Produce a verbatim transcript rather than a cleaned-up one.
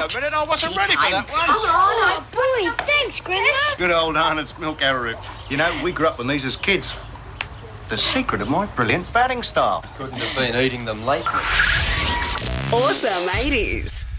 a minute, I wasn't ready for that one. Oh, boy, thanks, Grandma. Good old Arnott's milk arrowroot. You know, we grew up on these as kids. The secret of my brilliant batting style. Couldn't have been eating them lately. Awesome eighties.